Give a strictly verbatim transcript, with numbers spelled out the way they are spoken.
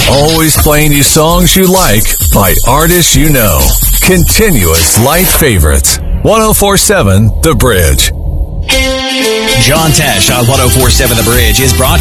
Always playing you songs you like by artists you know. Continuous light favorites. one oh four point seven The Bridge. John Tesh on one oh four point seven The Bridge is brought